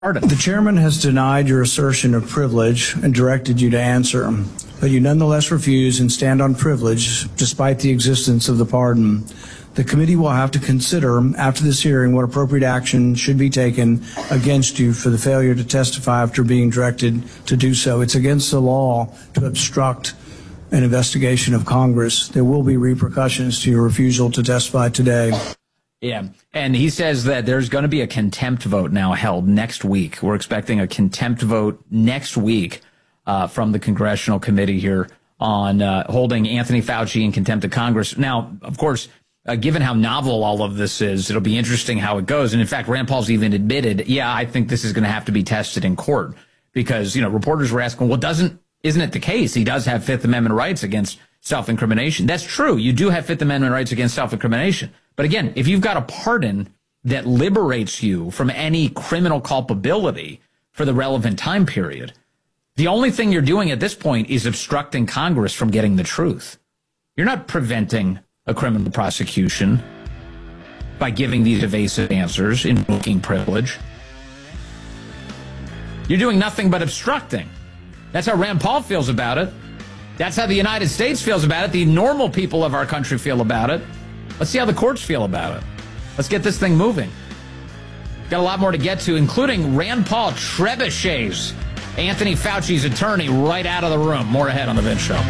pardon. The chairman has denied your assertion of privilege and directed you to answer, but you nonetheless refuse and stand on privilege despite the existence of the pardon. The committee will have to consider after this hearing what appropriate action should be taken against you for the failure to testify after being directed to do so. It's against the law to obstruct an investigation of Congress. There will be repercussions to your refusal to testify today. Yeah, and he says that there's going to be a contempt vote now held next week. We're expecting a contempt vote next week from the Congressional Committee here on holding Anthony Fauci in contempt of Congress. Now, of course, given how novel all of this is, it'll be interesting how it goes. And in fact, Rand Paul's even admitted, I think this is going to have to be tested in court because, reporters were asking, well, isn't it the case? He does have Fifth Amendment rights against self-incrimination. That's true. You do have Fifth Amendment rights against self-incrimination. But again, if you've got a pardon that liberates you from any criminal culpability for the relevant time period, the only thing you're doing at this point is obstructing Congress from getting the truth. You're not preventing a criminal prosecution by giving these evasive answers, invoking privilege. You're doing nothing but obstructing. That's how Rand Paul feels about it. That's how the United States feels about it. The normal people of our country feel about it. Let's see how the courts feel about it. Let's get this thing moving. Got a lot more to get to, including Rand Paul trebuchets Anthony Fauci's attorney right out of the room. More ahead on The Vince Show.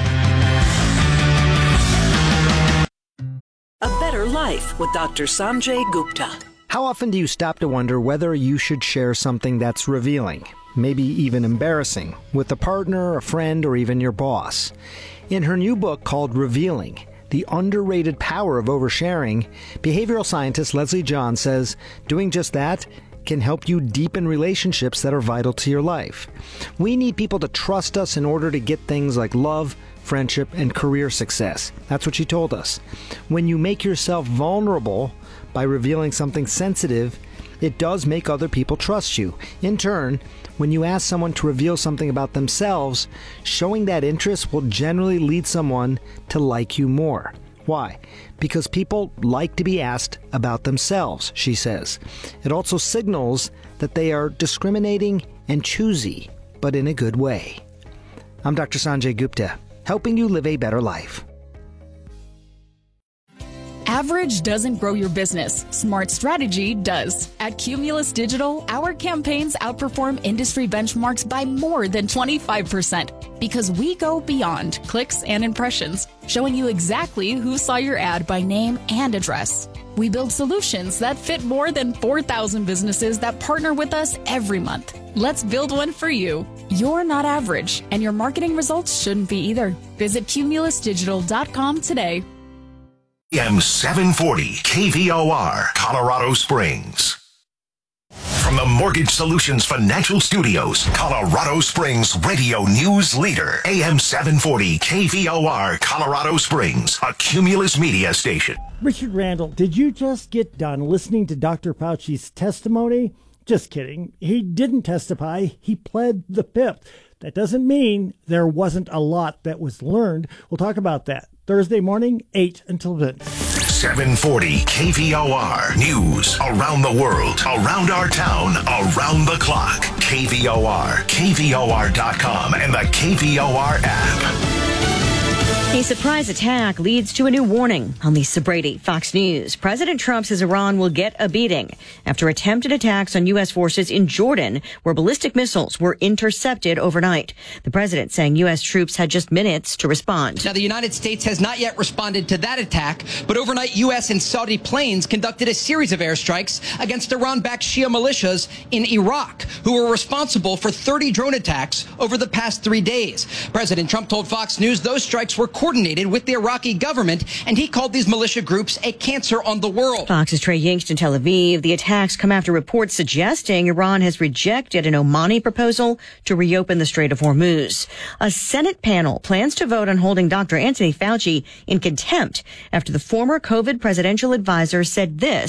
A Better Life with Dr. Sanjay Gupta. How often do you stop to wonder whether you should share something that's revealing, maybe even embarrassing, with a partner, a friend, or even your boss? In her new book called Revealing, The Underrated Power of Oversharing, behavioral scientist Leslie John says doing just that can help you deepen relationships that are vital to your life. We need people to trust us in order to get things like love, friendship, and career success. That's what she told us. When you make yourself vulnerable by revealing something sensitive, it does make other people trust you. In turn, when you ask someone to reveal something about themselves, showing that interest will generally lead someone to like you more. Why? Because people like to be asked about themselves, she says. It also signals that they are discriminating and choosy, but in a good way. I'm Dr. Sanjay Gupta, helping you live a better life. Average doesn't grow your business. Smart strategy does. At Cumulus Digital, our campaigns outperform industry benchmarks by more than 25% because we go beyond clicks and impressions, showing you exactly who saw your ad by name and address. We build solutions that fit more than 4,000 businesses that partner with us every month. Let's build one for you. You're not average, and your marketing results shouldn't be either. Visit cumulusdigital.com today. AM 740 KVOR, Colorado Springs. From the Mortgage Solutions Financial Studios, Colorado Springs radio news leader, AM 740 KVOR, Colorado Springs, a Cumulus media station. Richard Randall, did you just get done listening to Dr. Fauci's testimony? Just kidding. He didn't testify. He pled the fifth. That doesn't mean there wasn't a lot that was learned. We'll talk about that Thursday morning, 8 until then. 740 KVOR. News around the world, around our town, around the clock. KVOR, KVOR.com, and the KVOR app. A surprise attack leads to a new warning. On Lisa Brady, Fox News. President Trump says Iran will get a beating after attempted attacks on U.S. forces in Jordan, where ballistic missiles were intercepted overnight. The president saying U.S. troops had just minutes to respond. Now, the United States has not yet responded to that attack, but overnight U.S. and Saudi planes conducted a series of airstrikes against Iran-backed Shia militias in Iraq, who were responsible for 30 drone attacks over the past 3 days. President Trump told Fox News those strikes were coordinated with the Iraqi government, and he called these militia groups a cancer on the world. Fox's Trey Yingst in Tel Aviv. The attacks come after reports suggesting Iran has rejected an Omani proposal to reopen the Strait of Hormuz. A Senate panel plans to vote on holding Dr. Anthony Fauci in contempt after the former COVID presidential advisor said this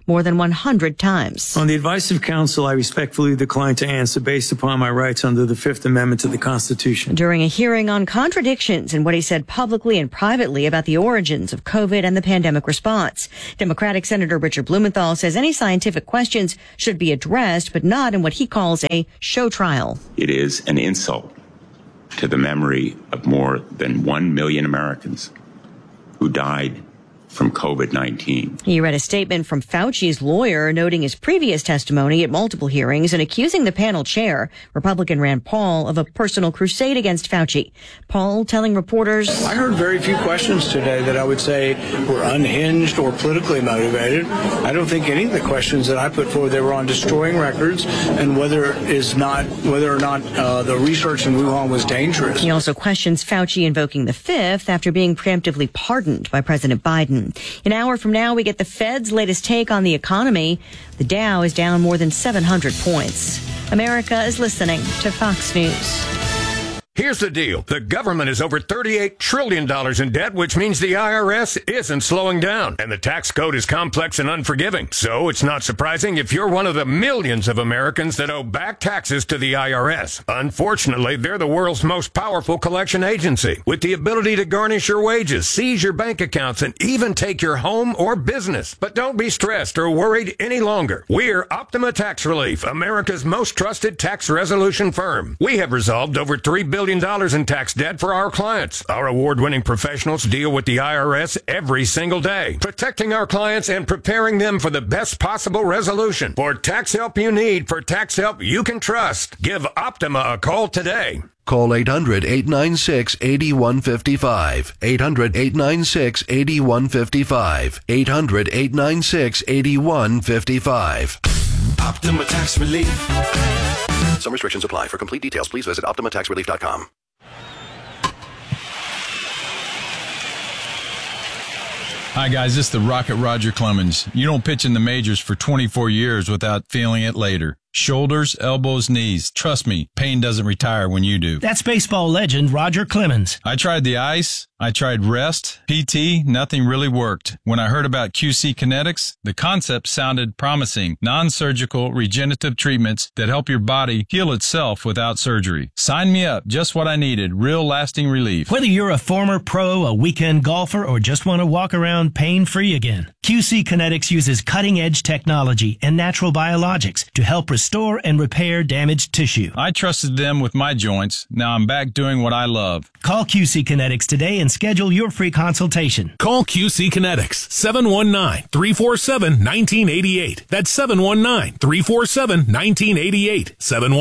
more than 100 times. On the advice of counsel, I respectfully decline to answer based upon my rights under the Fifth Amendment to the Constitution. During a hearing on contradictions in what he said publicly and privately about the origins of COVID and the pandemic response, Democratic Senator Richard Blumenthal says any scientific questions should be addressed, but not in what he calls a show trial. It is an insult to the memory of more than 1 million Americans who died from COVID-19. He read a statement from Fauci's lawyer noting his previous testimony at multiple hearings and accusing the panel chair, Republican Rand Paul, of a personal crusade against Fauci. Paul telling reporters, I heard very few questions today that I would say were unhinged or politically motivated. I don't think any of the questions that I put forward, they were on destroying records and whether or not the research in Wuhan was dangerous. He also questions Fauci invoking the Fifth after being preemptively pardoned by President Biden. An hour from now, we get the Fed's latest take on the economy. The Dow is down more than 700 points. America is listening to Fox News. Here's the deal. The government is over $38 trillion in debt, which means the IRS isn't slowing down. And the tax code is complex and unforgiving. So it's not surprising if you're one of the millions of Americans that owe back taxes to the IRS. Unfortunately, they're the world's most powerful collection agency, with the ability to garnish your wages, seize your bank accounts, and even take your home or business. But don't be stressed or worried any longer. We're Optima Tax Relief, America's most trusted tax resolution firm. We have resolved over $3 billion in tax debt for our clients. Our award-winning professionals deal with the IRS every single day, protecting our clients and preparing them for the best possible resolution. For tax help you need, for tax help you can trust, give Optima a call today. Call 800-896-8155. 800-896-8155. 800-896-8155. Optima Tax Relief. Some restrictions apply. For complete details, please visit OptimaTaxRelief.com. Hi, guys. This is the Rocket Roger Clemens. You don't pitch in the majors for 24 years without feeling it later. Shoulders, elbows, knees. Trust me, pain doesn't retire when you do. That's baseball legend Roger Clemens. I tried the ice. I tried rest, PT, nothing really worked. When I heard about QC Kinetics, the concept sounded promising. Non-surgical regenerative treatments that help your body heal itself without surgery. Sign me up. Just what I needed. Real lasting relief. Whether you're a former pro, a weekend golfer, or just want to walk around pain-free again, QC Kinetics uses cutting-edge technology and natural biologics to help restore and repair damaged tissue. I trusted them with my joints. Now I'm back doing what I love. Call QC Kinetics today and schedule your free consultation. Call QC Kinetics, 719-347-1988. That's 719-347-1988.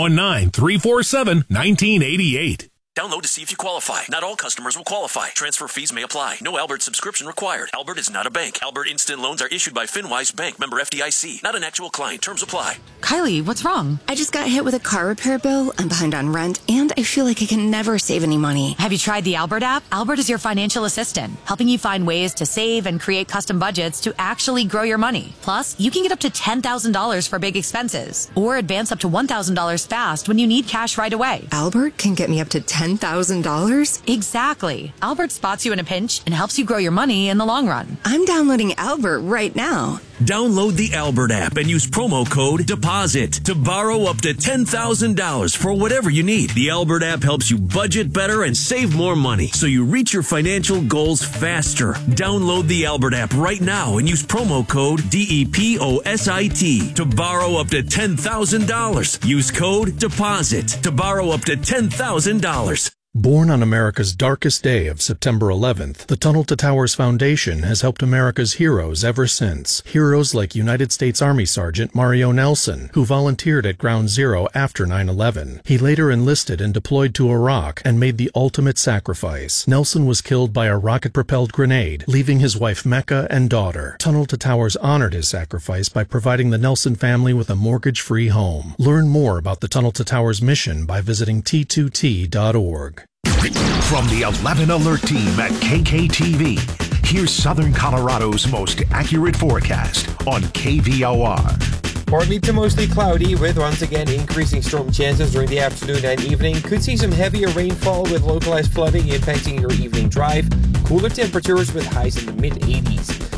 719-347-1988. Download to see if you qualify. Not all customers will qualify. Transfer fees may apply. No Albert subscription required. Albert is not a bank. Albert Instant Loans are issued by FinWise Bank, member FDIC. Not an actual client. Terms apply. Kylie, what's wrong? I just got hit with a car repair bill. I'm behind on rent, and I feel like I can never save any money. Have you tried the Albert app? Albert is your financial assistant, helping you find ways to save and create custom budgets to actually grow your money. Plus, you can get up to $10,000 for big expenses, or advance up to $1,000 fast when you need cash right away. Albert can get me up to $10,000? Exactly. Albert spots you in a pinch and helps you grow your money in the long run. I'm downloading Albert right now. Download the Albert app and use promo code DEPOSIT to borrow up to $10,000 for whatever you need. The Albert app helps you budget better and save more money so you reach your financial goals faster. Download the Albert app right now and use promo code DEPOSIT to borrow up to $10,000. Use code DEPOSIT to borrow up to $10,000. Born on America's darkest day of September 11th, the Tunnel to Towers Foundation has helped America's heroes ever since. Heroes like United States Army Sergeant Mario Nelson, who volunteered at Ground Zero after 9/11. He later enlisted and deployed to Iraq and made the ultimate sacrifice. Nelson was killed by a rocket-propelled grenade, leaving his wife Mecca and daughter. Tunnel to Towers honored his sacrifice by providing the Nelson family with a mortgage-free home. Learn more about the Tunnel to Towers mission by visiting T2T.org. From the 11 Alert Team at KKTV, here's Southern Colorado's most accurate forecast on KVOR. Partly to mostly cloudy with once again increasing storm chances during the afternoon and evening. Could see some heavier rainfall with localized flooding impacting your evening drive. Cooler temperatures with highs in the mid-80s.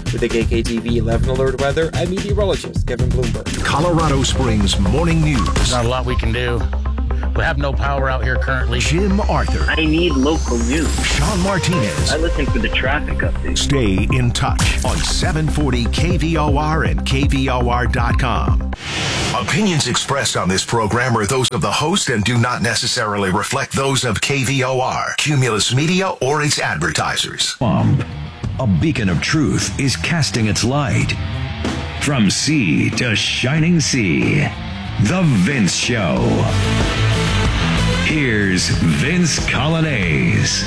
With the KKTV 11 Alert weather, I'm meteorologist Kevin Bloomberg. Colorado Springs Morning News. There's not a lot we can do. We have no power out here currently. Jim Arthur. I need local news. Sean Martinez. I listen for the traffic updates. Stay in touch on 740 KVOR and KVOR.com. Opinions expressed on this program are those of the host and do not necessarily reflect those of KVOR, Cumulus Media, or its advertisers. A beacon of truth is casting its light. From sea to shining sea, The Vince Show. Here's Vince Colonnese.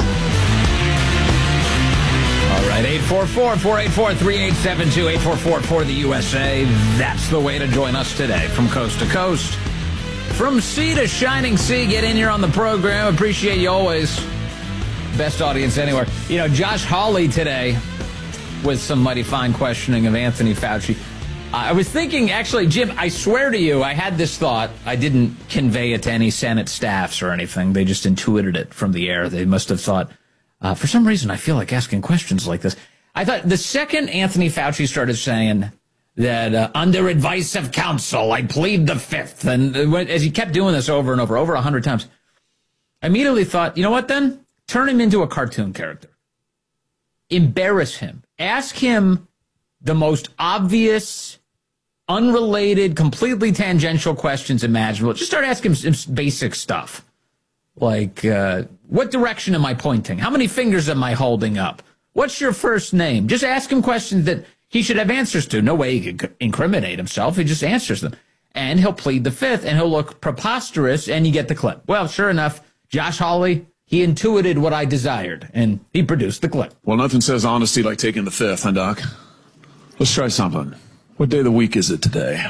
All right, 844-484-3872, 844 for the USA. That's the way to join us today from coast to coast. From sea to shining sea, get in here on the program. Appreciate you always. Best audience anywhere. You know, Josh Hawley today with some mighty fine questioning of Anthony Fauci. I was thinking, actually, Jim, I swear to you, I had this thought. I didn't convey it to any Senate staffs or anything. They just intuited it from the air. They must have thought, for some reason, I feel like asking questions like this. I thought the second Anthony Fauci started saying that under advice of counsel, I plead the fifth. And as he kept doing this over and over 100 times, I immediately thought, you know what then? Turn him into a cartoon character. Embarrass him. Ask him the most obvious, unrelated, completely tangential questions imaginable. Just start asking him some basic stuff. Like, what direction am I pointing? How many fingers am I holding up? What's your first name? Just ask him questions that he should have answers to. No way he could incriminate himself. He just answers them. And he'll plead the fifth, and he'll look preposterous, and you get the clip. Well, sure enough, Josh Hawley, he intuited what I desired, and he produced the clip. Well, nothing says honesty like taking the fifth, huh, Doc? Let's try something. What day of the week is it today?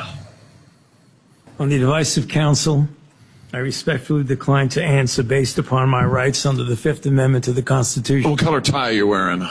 On the advice of counsel, I respectfully decline to answer based upon my rights under the Fifth Amendment to the Constitution. What color tie are you wearing?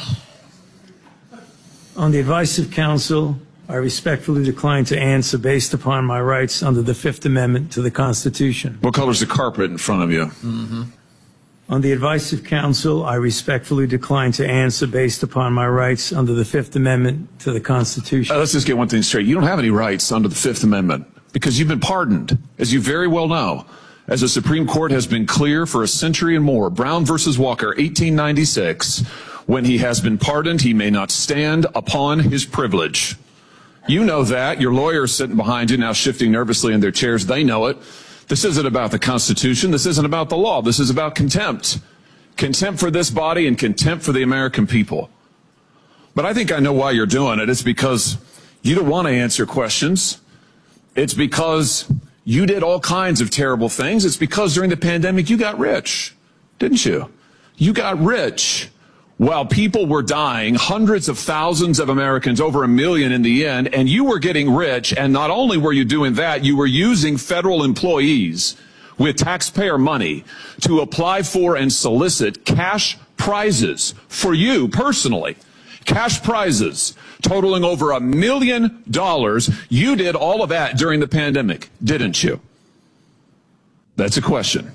On the advice of counsel, I respectfully decline to answer based upon my rights under the Fifth Amendment to the Constitution. What color's the carpet in front of you? Mm-hmm. On the advice of counsel, I respectfully decline to answer based upon my rights under the Fifth Amendment to the Constitution. Let's just get one thing straight. You don't have any rights under the Fifth Amendment because you've been pardoned, as you very well know. As the Supreme Court has been clear for a century and more, Brown versus Walker, 1896, when he has been pardoned, he may not stand upon his privilege. You know that. Your lawyers sitting behind you now shifting nervously in their chairs. They know it. This isn't about the Constitution. This isn't about the law. This is about contempt. Contempt for this body and contempt for the American people. But I think I know why you're doing it. It's because you don't want to answer questions. It's because you did all kinds of terrible things. It's because during the pandemic you got rich, didn't you? You got rich while people were dying, hundreds of thousands of Americans, over 1 million in the end, and you were getting rich. And not only were you doing that, you were using federal employees with taxpayer money to apply for and solicit cash prizes for you personally. Cash prizes totaling over $1 million. You did all of that during the pandemic, didn't you? That's a question.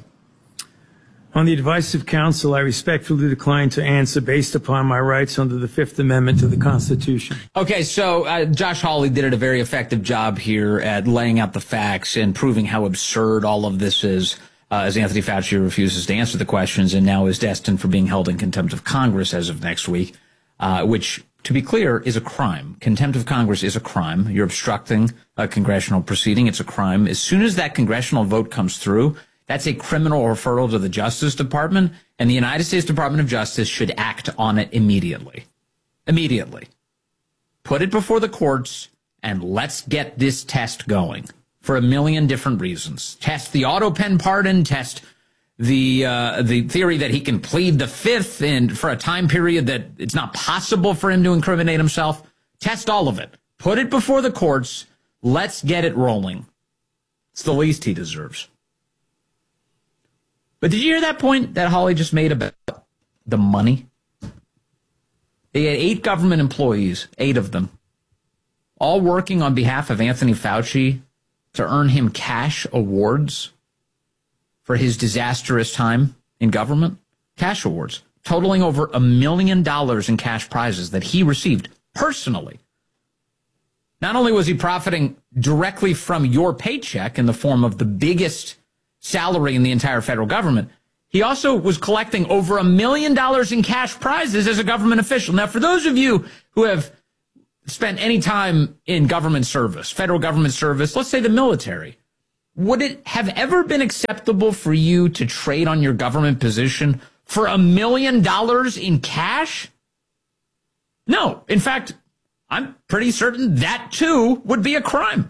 On the advice of counsel, I respectfully decline to answer based upon my rights under the Fifth Amendment to the Constitution. Okay, so Josh Hawley did a very effective job here at laying out the facts and proving how absurd all of this is, as Anthony Fauci refuses to answer the questions and now is destined for being held in contempt of Congress as of next week, which, to be clear, is a crime. Contempt of Congress is a crime. You're obstructing a congressional proceeding. It's a crime. As soon as that congressional vote comes through, that's a criminal referral to the Justice Department, and the United States Department of Justice should act on it immediately. Immediately. Put it before the courts, and let's get this test going for 1 million different reasons. Test the auto pen pardon, test the theory that he can plead the fifth and for a time period that it's not possible for him to incriminate himself. Test all of it. Put it before the courts. Let's get it rolling. It's the least he deserves. But did you hear that point that Hawley just made about the money? They had 8 government employees, 8 of them, all working on behalf of Anthony Fauci to earn him cash awards for his disastrous time in government. Cash awards totaling over $1 million in cash prizes that he received personally. Not only was he profiting directly from your paycheck in the form of the biggest salary in the entire federal government, he also was collecting over $1 million in cash prizes as a government official. Now, for those of you who have spent any time in government service, federal government service, let's say the military, would it have ever been acceptable for you to trade on your government position for $1 million in cash? No. In fact, I'm pretty certain that, too, would be a crime.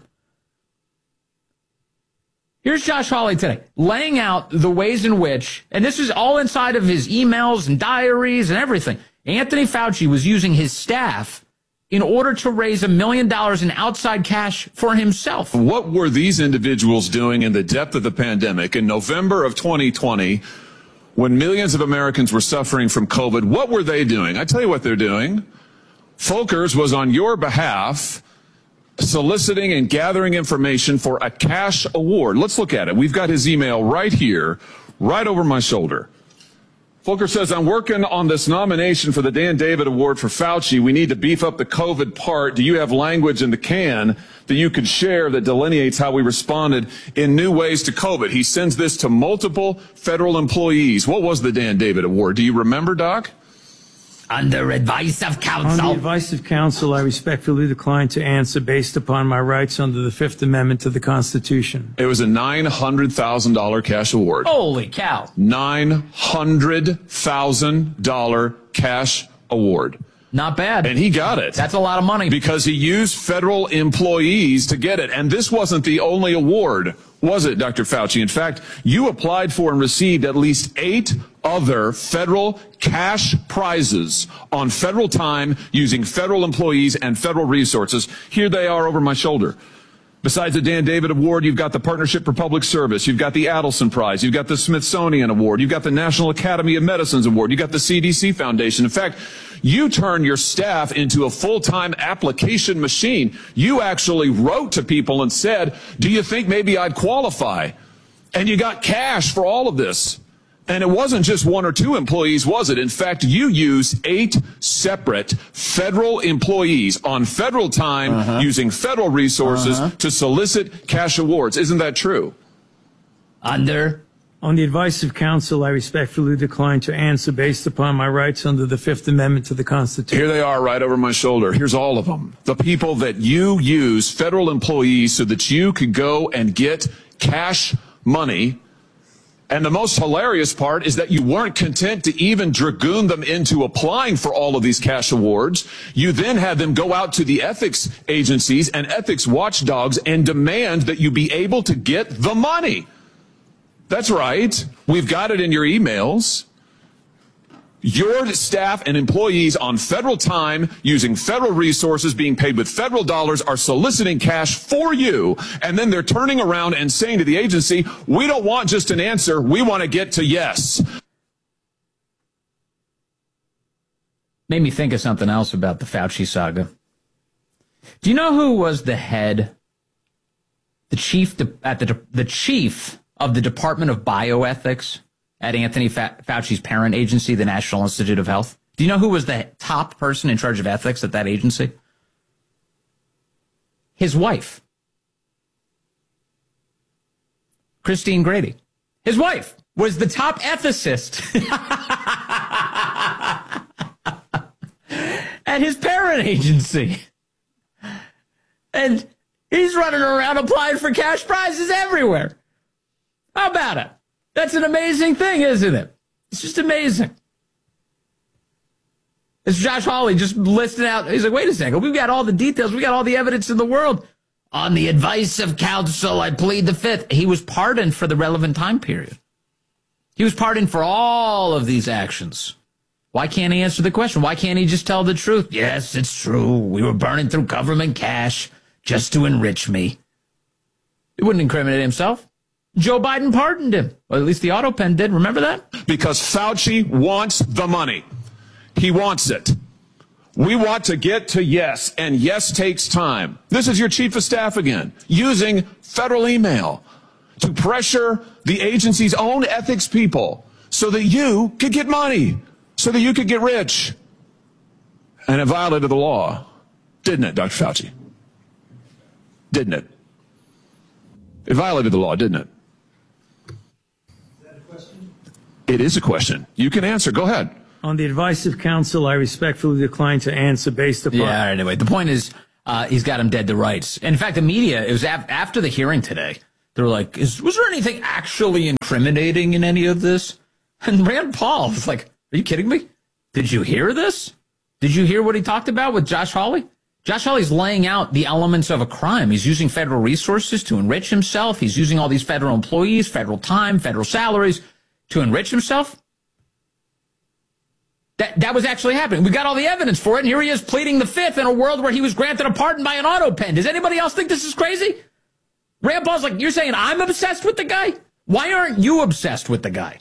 Here's Josh Hawley today, laying out the ways in which, and this is all inside of his emails and diaries and everything, Anthony Fauci was using his staff in order to raise $1 million in outside cash for himself. What were these individuals doing in the depth of the pandemic in November of 2020 when millions of Americans were suffering from COVID? What were they doing? I tell you what they're doing. Folkers was on your behalf soliciting and gathering information for a cash award. Let's look at it. We've got his email right here, right over my shoulder. Volker says, I'm working on this nomination for the Dan David Award for Fauci. We need to beef up the COVID part. Do you have language in the can that you could share that delineates how we responded in new ways to COVID? He sends this to multiple federal employees. What was the Dan David Award? Do you remember, Doc? Under advice of counsel. On the advice of counsel, I respectfully decline to answer based upon my rights under the Fifth Amendment to the Constitution. It was a $900,000 cash award. Holy cow. $900,000 cash award. Not bad. And he got it. That's a lot of money. Because he used federal employees to get it. And this wasn't the only award, was it, Dr. Fauci? In fact, you applied for and received at least 8 other federal cash prizes on federal time using federal employees and federal resources. Here they are over my shoulder. Besides the Dan David Award, you've got the Partnership for Public Service. You've got the Adelson Prize. You've got the Smithsonian Award. You've got the National Academy of Medicine's Award. You've got the CDC Foundation. In fact, you turned your staff into a full-time application machine. You actually wrote to people and said, do you think maybe I'd qualify? And you got cash for all of this. And it wasn't just 1 or 2 employees, was it? In fact, you used 8 separate federal employees on federal time using federal resources to solicit cash awards. Isn't that true? On the advice of counsel, I respectfully decline to answer based upon my rights under the Fifth Amendment to the Constitution. Here they are right over my shoulder. Here's all of them. The people that you use, federal employees, so that you could go and get cash money. And the most hilarious part is that you weren't content to even dragoon them into applying for all of these cash awards. You then had them go out to the ethics agencies and ethics watchdogs and demand that you be able to get the money. That's right. We've got it in your emails. Your staff and employees on federal time, using federal resources, being paid with federal dollars, are soliciting cash for you. And then they're turning around and saying to the agency, we don't want just an answer. We want to get to yes. Made me think of something else about the Fauci saga. Do you know who was the head, the chief of the Department of Bioethics at Anthony Fauci's parent agency, the National Institute of Health? Do you know who was the top person in charge of ethics at that agency? His wife, Christine Grady. His wife was the top ethicist at his parent agency. And he's running around applying for cash prizes everywhere. How about it? That's an amazing thing, isn't it? It's just amazing. It's Josh Hawley just listing out. He's like, wait a second. We've got all the details. We got all the evidence in the world. On the advice of counsel, I plead the fifth. He was pardoned for the relevant time period. He was pardoned for all of these actions. Why can't he answer the question? Why can't he just tell the truth? Yes, it's true. We were burning through government cash just to enrich me. He wouldn't incriminate himself. Joe Biden pardoned him. Well, at least the auto pen did. Remember that? Because Fauci wants the money. He wants it. We want to get to yes, and yes takes time. This is your chief of staff again, using federal email to pressure the agency's own ethics people so that you could get money, so that you could get rich. And it violated the law. Didn't it, Dr. Fauci? Didn't it? It violated the law, didn't it? Is that a question? It is a question. You can answer. Go ahead. On the advice of counsel, I respectfully decline to answer based upon... Yeah, anyway, the point is he's got him dead to rights. In fact, the media, it was after the hearing today, they were like, was there anything actually incriminating in any of this? And Rand Paul was like, are you kidding me? Did you hear this? Did you hear what he talked about with Josh Hawley? Josh Hawley's laying out the elements of a crime. He's using federal resources to enrich himself. He's using all these federal employees, federal time, federal salaries to enrich himself. That was actually happening. We got all the evidence for it, and here he is pleading the fifth in a world where he was granted a pardon by an auto pen. Does anybody else think this is crazy? Rand Paul's like, you're saying I'm obsessed with the guy? Why aren't you obsessed with the guy?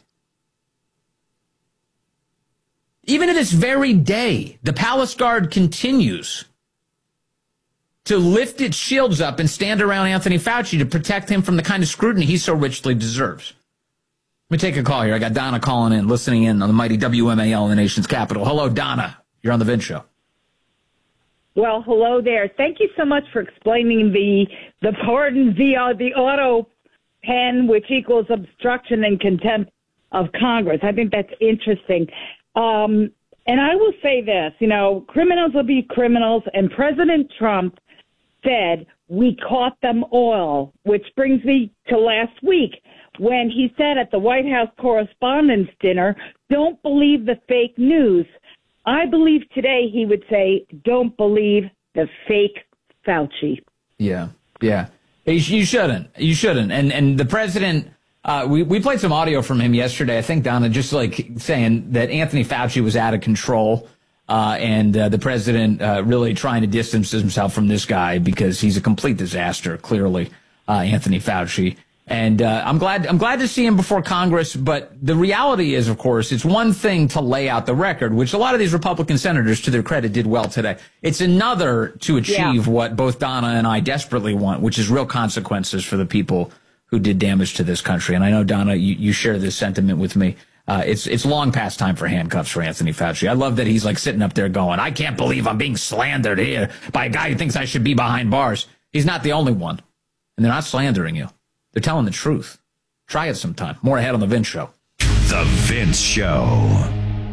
Even to this very day, the Palace Guard continues to lift its shields up and stand around Anthony Fauci to protect him from the kind of scrutiny he so richly deserves. Let me take a call here. I got Donna calling in, listening in on the mighty WMAL in the nation's capital. Hello, Donna. You're on the Vince Show. Well, hello there. Thank you so much for explaining the pardon via the auto pen, which equals obstruction and contempt of Congress. I think that's interesting. And I will say this, criminals will be criminals, and President Trump said, we caught them all, which brings me to last week when he said at the White House Correspondents' Dinner, don't believe the fake news. I believe today he would say, don't believe the fake Fauci. Yeah. You shouldn't. And the president, we played some audio from him yesterday, I think, Donna, just like saying that Anthony Fauci was out of control. And the president really trying to distance himself from this guy because he's a complete disaster, clearly, Anthony Fauci. And I'm glad to see him before Congress. But the reality is, of course, it's one thing to lay out the record, which a lot of these Republican senators, to their credit, did well today. It's another to achieve what both Donna and I desperately want, which is real consequences for the people who did damage to this country. And I know, Donna, you share this sentiment with me. It's long past time for handcuffs for Anthony Fauci. I love that he's like sitting up there going, I can't believe I'm being slandered here by a guy who thinks I should be behind bars. He's not the only one. And they're not slandering you. They're telling the truth. Try it sometime. More ahead on The Vince Show. The Vince Show.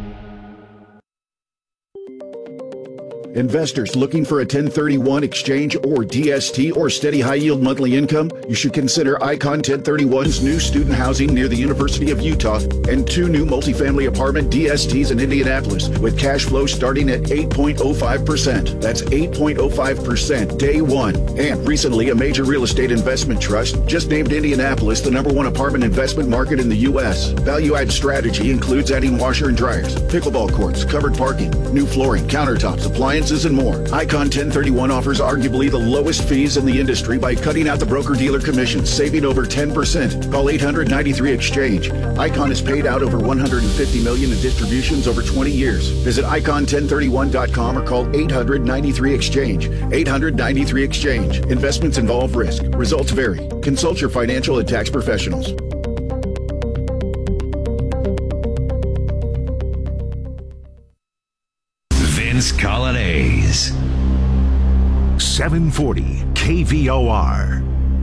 Investors looking for a 1031 exchange or DST or steady high-yield monthly income? You should consider Icon 1031's new student housing near the University of Utah and 2 new multifamily apartment DSTs in Indianapolis with cash flow starting at 8.05%. That's 8.05% day one. And recently, a major real estate investment trust just named Indianapolis the #1 apartment investment market in the U.S. Value-add strategy includes adding washer and dryers, pickleball courts, covered parking, new flooring, countertops, appliances, and more. Icon 1031 offers arguably the lowest fees in the industry by cutting out the broker-dealer commissions, saving over 10%. Call 800-93-EXCHANGE. Icon has paid out over $150 million in distributions over 20 years. Visit icon1031.com or call 800-93-EXCHANGE. 800-93-EXCHANGE. Investments involve risk. Results vary. Consult your financial and tax professionals. Vince Colonnese. 740 KVOR.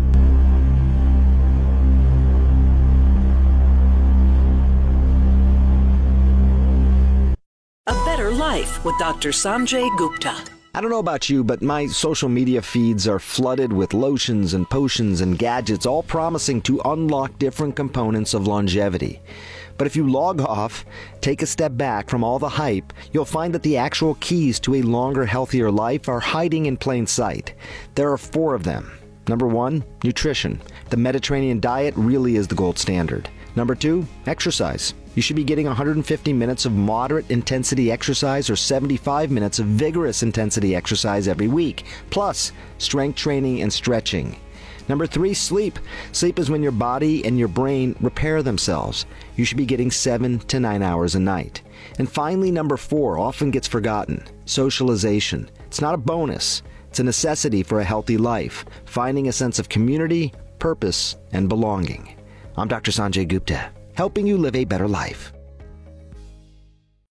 A Better Life with Dr. Sanjay Gupta. I don't know about you, but my social media feeds are flooded with lotions and potions and gadgets, all promising to unlock different components of longevity. But if you log off, take a step back from all the hype, you'll find that the actual keys to a longer, healthier life are hiding in plain sight. There are 4 of them. Number 1, nutrition. The Mediterranean diet really is the gold standard. Number 2, exercise. You should be getting 150 minutes of moderate intensity exercise or 75 minutes of vigorous intensity exercise every week, plus strength training and stretching. Number 3, sleep. Sleep is when your body and your brain repair themselves. You should be getting 7 to 9 hours a night. And finally, number 4 often gets forgotten. Socialization. It's not a bonus. It's a necessity for a healthy life, finding a sense of community, purpose, and belonging. I'm Dr. Sanjay Gupta, helping you live a better life.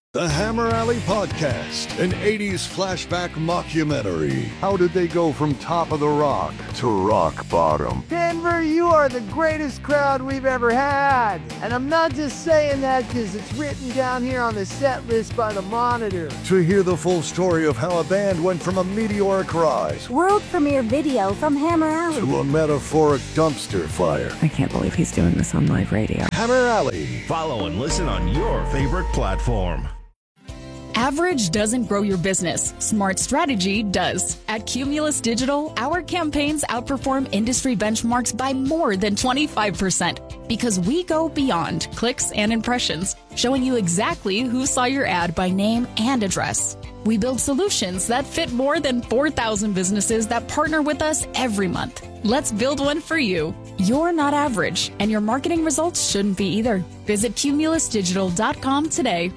The Hammer Alley Podcast, an 80s flashback mockumentary. How did they go from top of the rock to rock bottom? Denver, you are the greatest crowd we've ever had. And I'm not just saying that because it's written down here on the set list by the Monitor. To hear the full story of how a band went from a meteoric rise, world premiere video from Hammer Alley, to a metaphoric dumpster fire. I can't believe he's doing this on live radio. Hammer Alley. Follow and listen on your favorite platform. Average doesn't grow your business. Smart strategy does. At Cumulus Digital, our campaigns outperform industry benchmarks by more than 25% because we go beyond clicks and impressions, showing you exactly who saw your ad by name and address. We build solutions that fit more than 4,000 businesses that partner with us every month. Let's build one for you. You're not average, and your marketing results shouldn't be either. Visit cumulusdigital.com today.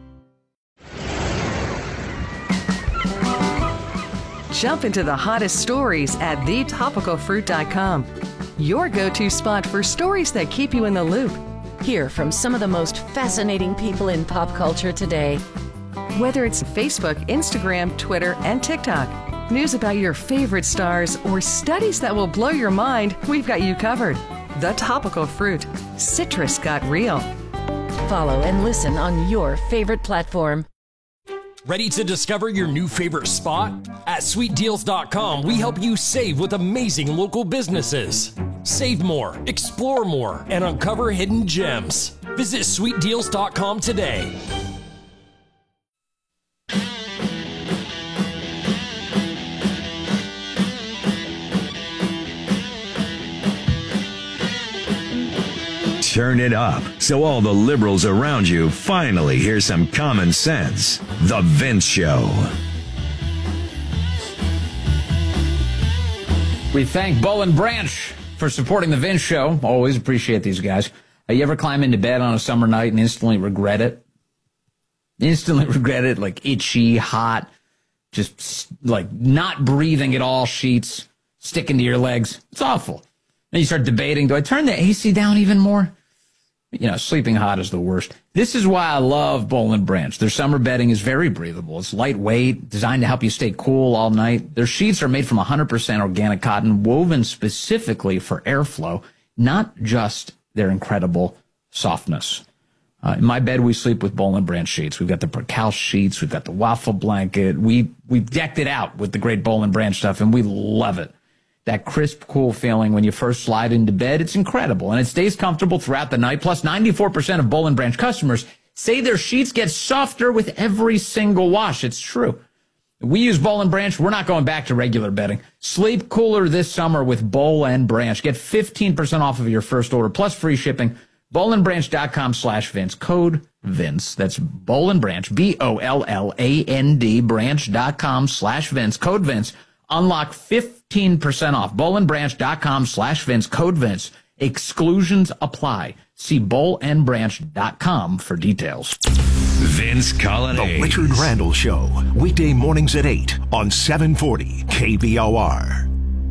Jump into the hottest stories at thetopicalfruit.com. Your go-to spot for stories that keep you in the loop. Hear from some of the most fascinating people in pop culture today. Whether it's Facebook, Instagram, Twitter, and TikTok, news about your favorite stars, or studies that will blow your mind, we've got you covered. The Topical Fruit. Citrus got real. Follow and listen on your favorite platform. Ready to discover your new favorite spot? At SweetDeals.com, we help you save with amazing local businesses. Save more, explore more, and uncover hidden gems. Visit SweetDeals.com today. Turn it up so all the liberals around you finally hear some common sense. The Vince Show. We thank Boll & Branch for supporting The Vince Show. Always appreciate these guys. You ever climb into bed on a summer night and instantly regret it? Instantly regret it, like itchy, hot, just like not breathing at all, sheets sticking to your legs. It's awful. Then you start debating, do I turn the AC down even more? You know, sleeping hot is the worst. This is why I love Boll & Branch. Their summer bedding is very breathable. It's lightweight, designed to help you stay cool all night. Their sheets are made from 100% organic cotton, woven specifically for airflow, not just their incredible softness. In my bed, we sleep with Boll & Branch sheets. We've got the Percal sheets. We've got the waffle blanket. We've decked it out with the great Boll & Branch stuff, and we love it. That crisp, cool feeling when you first slide into bed, it's incredible. And it stays comfortable throughout the night. Plus, 94% of Boll & Branch customers say their sheets get softer with every single wash. It's true. We use Boll & Branch. We're not going back to regular bedding. Sleep cooler this summer with Boll & Branch. Get 15% off of your first order, plus free shipping. BollandBranch.com/Vince. Code Vince. That's Boll & Branch. BOLLAND branch.com/Vince. Code Vince. Unlock 15% off. BollandBranch.com/Vince. Code Vince. Exclusions apply. See BollandBranch.com for details. Vince Colonnade. The Richard Randall Show. Weekday mornings at 8 on 740 KVOR.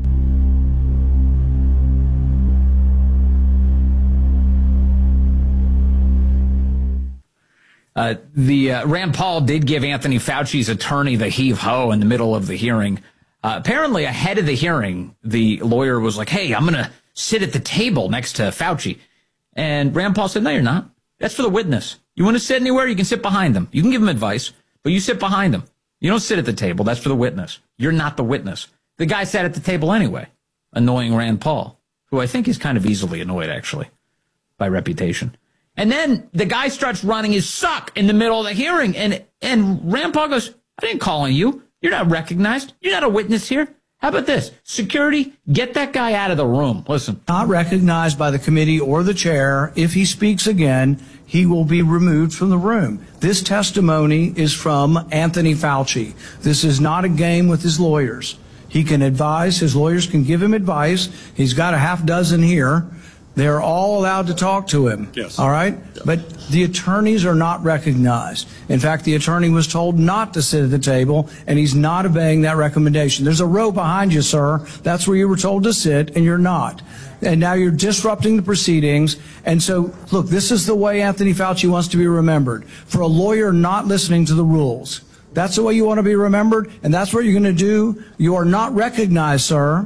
Rand Paul did give Anthony Fauci's attorney the heave-ho in the middle of the hearing. Apparently, ahead of the hearing, the lawyer was like, hey, I'm going to sit at the table next to Fauci. And Rand Paul said, no, you're not. That's for the witness. You want to sit anywhere, you can sit behind them. You can give them advice, but you sit behind them. You don't sit at the table. That's for the witness. You're not the witness. The guy sat at the table anyway, annoying Rand Paul, who I think is kind of easily annoyed, actually, by reputation. And then the guy starts running his suck in the middle of the hearing, and Rand Paul goes, I didn't call on you. You're not recognized. You're not a witness here. How about this? Security, get that guy out of the room. Listen. Not recognized by the committee or the chair. If he speaks again, he will be removed from the room. This testimony is from Anthony Fauci. This is not a game with his lawyers. He can advise. His lawyers can give him advice. He's got a half dozen here. They're all allowed to talk to him. Yes. All right? But the attorneys are not recognized. In fact, the attorney was told not to sit at the table, and he's not obeying that recommendation. There's a row behind you, sir. That's where you were told to sit, and you're not. And now you're disrupting the proceedings. And so, look, this is the way Anthony Fauci wants to be remembered. For a lawyer not listening to the rules. That's the way you want to be remembered, and that's what you're going to do. You are not recognized, sir.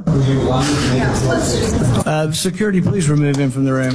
Security, please remove him from the room.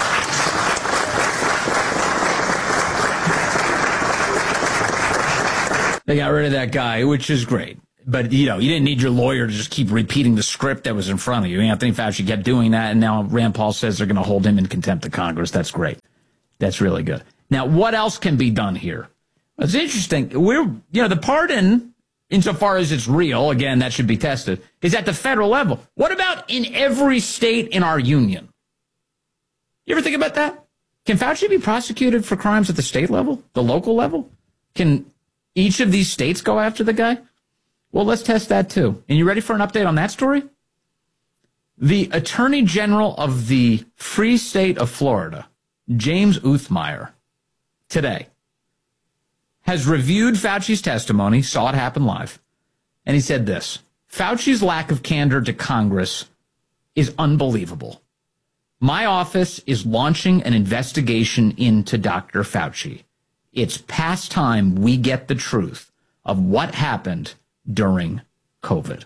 They got rid of that guy, which is great. But, you didn't need your lawyer to just keep repeating the script that was in front of you. Anthony Fauci kept doing that, and now Rand Paul says they're going to hold him in contempt of Congress. That's great. That's really good. Now, what else can be done here? It's interesting. The pardon, insofar as it's real, again, that should be tested, is at the federal level. What about in every state in our union? You ever think about that? Can Fauci be prosecuted for crimes at the state level, the local level? Can each of these states go after the guy? Well, let's test that too. And you ready for an update on that story? The Attorney General of the Free State of Florida, James Uthmeier, today has reviewed Fauci's testimony, saw it happen live, and he said this: Fauci's lack of candor to Congress is unbelievable. My office is launching an investigation into Dr. Fauci. It's past time we get the truth of what happened during COVID.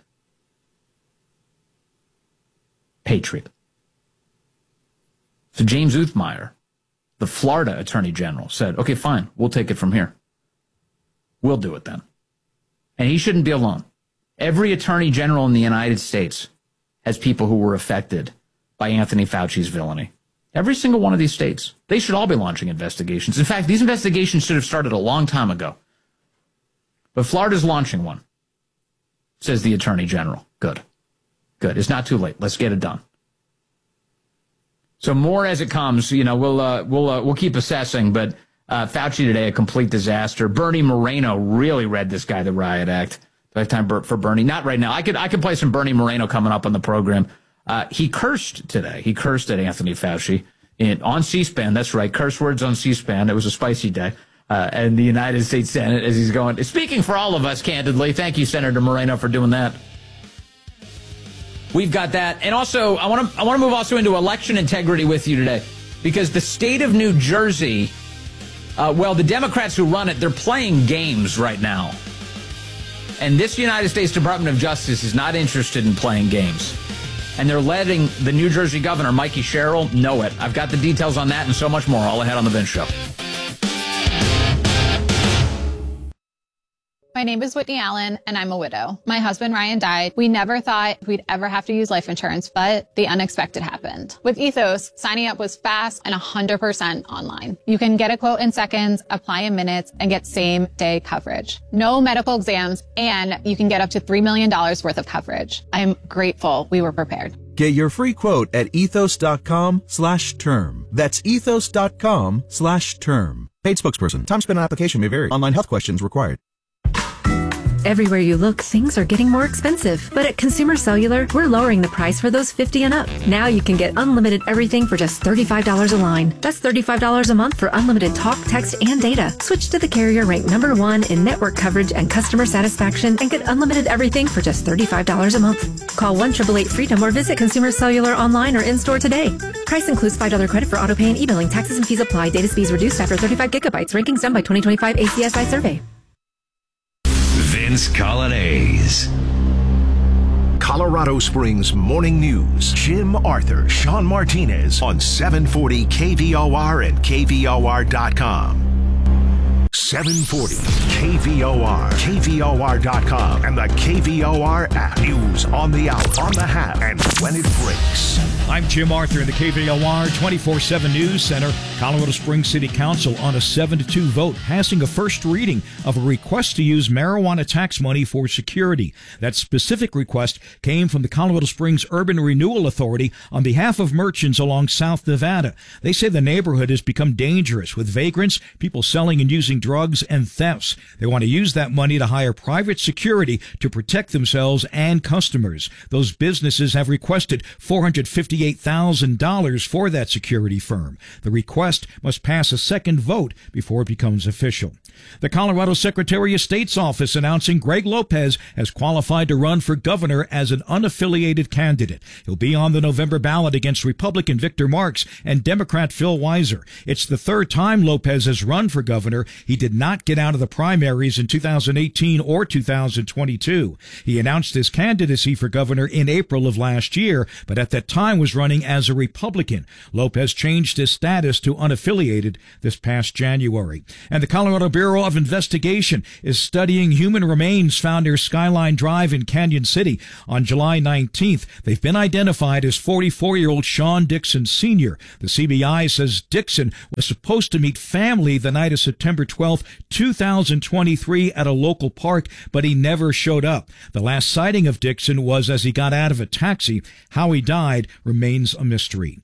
Patriot. So James Uthmeier, the Florida Attorney General, said, okay, fine, we'll take it from here. We'll do it then. And he shouldn't be alone. Every attorney general in the United States has people who were affected by Anthony Fauci's villainy. Every single one of these states. They should all be launching investigations. In fact, these investigations should have started a long time ago. But Florida's launching one, says the attorney general. Good. Good. It's not too late. Let's get it done. So more as it comes. We'll keep assessing, but Fauci today, a complete disaster. Bernie Moreno really read this guy the riot act. Do I have time for Bernie? Not right now. I could play some Bernie Moreno coming up on the program. He cursed today. He cursed at Anthony Fauci on C-SPAN. That's right. Curse words on C-SPAN. It was a spicy day. And the United States Senate, as he's going, speaking for all of us, candidly. Thank you, Senator Moreno, for doing that. We've got that. And also, I want to move also into election integrity with you today, because the state of New Jersey, the Democrats who run it, they're playing games right now. And this United States Department of Justice is not interested in playing games. And they're letting the New Jersey governor, Mikey Sherrill, know it. I've got the details on that and so much more all ahead on The Vince Show. My name is Whitney Allen, and I'm a widow. My husband, Ryan, died. We never thought we'd ever have to use life insurance, but the unexpected happened. With Ethos, signing up was fast and 100% online. You can get a quote in seconds, apply in minutes, and get same-day coverage. No medical exams, and you can get up to $3 million worth of coverage. I'm grateful we were prepared. Get your free quote at ethos.com/term. That's ethos.com/term. Paid spokesperson. Time spent on application may vary. Online health questions required. Everywhere you look, things are getting more expensive. But at Consumer Cellular, we're lowering the price for those 50 and up. Now you can get unlimited everything for just $35 a line. That's $35 a month for unlimited talk, text, and data. Switch to the carrier ranked #1 in network coverage and customer satisfaction and get unlimited everything for just $35 a month. Call 1-888-FREEDOM or visit Consumer Cellular online or in-store today. Price includes $5 credit for auto pay and e-billing. Taxes and fees apply. Data speeds reduced after 35 gigabytes. Rankings done by 2025 ACSI survey. Vince Colonnese. Colorado Springs Morning News. Jim Arthur, Sean Martinez on 740 KVOR and KVOR.com. 740 KVOR, KVOR.com, and the KVOR app. News on the hour, on the hat, and when it breaks. I'm Jim Arthur in the KVOR 24/7 News Center. Colorado Springs City Council on a 7-2 vote passing a first reading of a request to use marijuana tax money for security. That specific request came from the Colorado Springs Urban Renewal Authority on behalf of merchants along South Nevada. They say the neighborhood has become dangerous with vagrants, people selling and using drugs and thefts. They want to use that money to hire private security to protect themselves and customers. Those businesses have requested $458,000 for that security firm. The request must pass a second vote before it becomes official. The Colorado Secretary of State's office announcing Greg Lopez has qualified to run for governor as an unaffiliated candidate. He'll be on the November ballot against Republican Victor Marx and Democrat Phil Weiser. It's the third time Lopez has run for governor. He did not get out of the primaries in 2018 or 2022. He announced his candidacy for governor in April of last year, but at that time was running as a Republican. Lopez changed his status to unaffiliated this past January. And the Colorado Bureau of Investigation is studying human remains found near Skyline Drive in Canyon City on July 19th. They've been identified as 44-year-old Sean Dixon Sr. The CBI says Dixon was supposed to meet family the night of September 12, 2023 at a local park, but he never showed up. The last sighting of Dixon was as he got out of a taxi. How he died remains a mystery.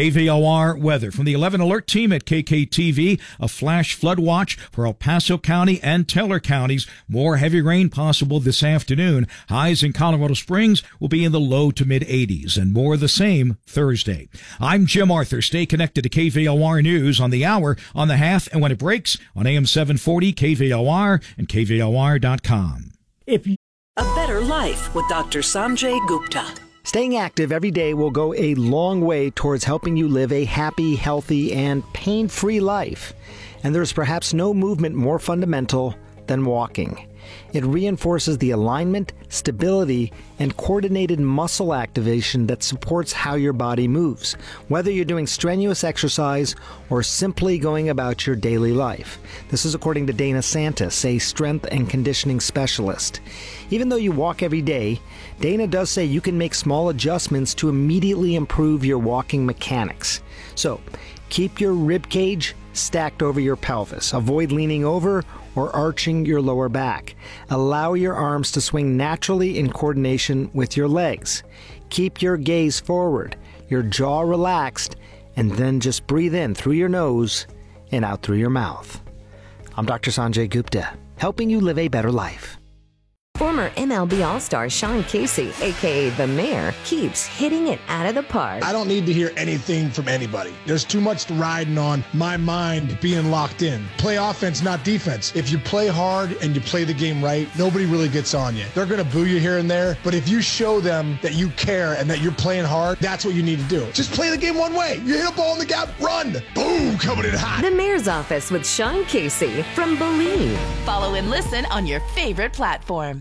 KVOR weather from the 11 Alert team at KKTV, a flash flood watch for El Paso County and Teller counties. More heavy rain possible this afternoon. Highs in Colorado Springs will be in the low to mid 80s and more the same Thursday. I'm Jim Arthur. Stay connected to KVOR News on the hour, on the half, and when it breaks on AM 740, KVOR, and KVOR.com. A better life with Dr. Sanjay Gupta. Staying active every day will go a long way towards helping you live a happy, healthy, and pain-free life. And there's perhaps no movement more fundamental than walking. It reinforces the alignment, stability, and coordinated muscle activation that supports how your body moves, whether you're doing strenuous exercise or simply going about your daily life. This is according to Dana Santis, a strength and conditioning specialist. Even though you walk every day, Dana does say you can make small adjustments to immediately improve your walking mechanics. So, keep your rib cage stacked over your pelvis. Avoid leaning over or arching your lower back. Allow your arms to swing naturally in coordination with your legs. Keep your gaze forward, your jaw relaxed, and then just breathe in through your nose and out through your mouth. I'm Dr. Sanjay Gupta, helping you live a better life. Former MLB All-Star Sean Casey, a.k.a. The Mayor, keeps hitting it out of the park. I don't need to hear anything from anybody. There's too much riding on my mind being locked in. Play offense, not defense. If you play hard and you play the game right, nobody really gets on you. They're going to boo you here and there, but if you show them that you care and that you're playing hard, that's what you need to do. Just play the game one way. You hit a ball in the gap, run. Boom, coming in hot. The Mayor's Office with Sean Casey from Believe. Follow and listen on your favorite platform.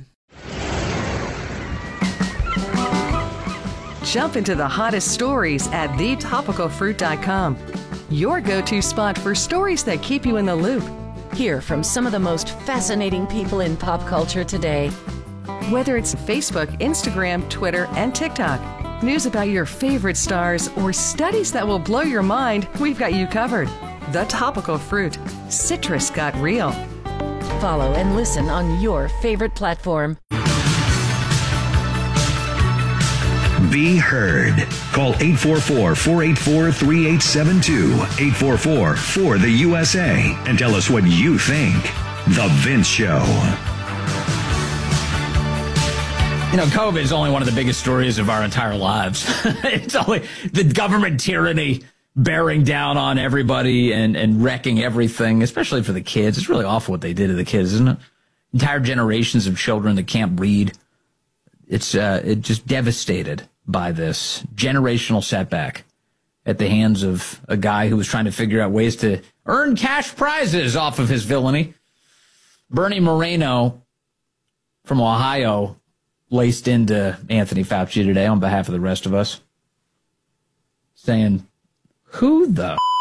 Jump into the hottest stories at thetopicalfruit.com. Your go-to spot for stories that keep you in the loop. Hear from some of the most fascinating people in pop culture today. Whether it's Facebook, Instagram, Twitter, and TikTok, news about your favorite stars, or studies that will blow your mind, we've got you covered. The Topical Fruit. Citrus got real. Follow and listen on your favorite platform. Be heard. Call 844-484-3872. 844-4-the-USA. And tell us what you think. The Vince Show. You know, COVID is only one of the biggest stories of our entire lives. It's only the government tyranny bearing down on everybody and wrecking everything, especially for the kids. It's really awful what they did to the kids, isn't it? Entire generations of children that can't read. It's just devastated by this generational setback at the hands of a guy who was trying to figure out ways to earn cash prizes off of his villainy. Bernie Moreno from Ohio laced into Anthony Fauci today on behalf of the rest of us, saying, who the